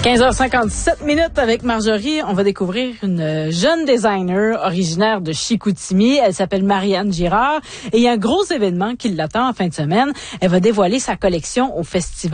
15h57 avec Marjorie. On va découvrir une jeune designer originaire de Chicoutimi. Elle s'appelle Marianne Girard. Et il y a un gros événement qui l'attend en fin de semaine. Elle va dévoiler sa collection au festival